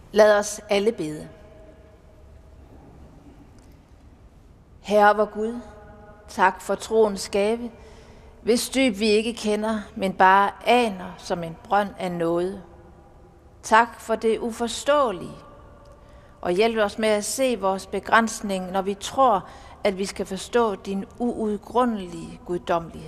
Lad os alle bede. Herre vor Gud, tak for troens gave, hvis dyb vi ikke kender, men bare aner som en brønd af nåde. Tak for det uforståelige, og hjælp os med at se vores begrænsning, når vi tror, at vi skal forstå din uudgrundelige guddommelighed.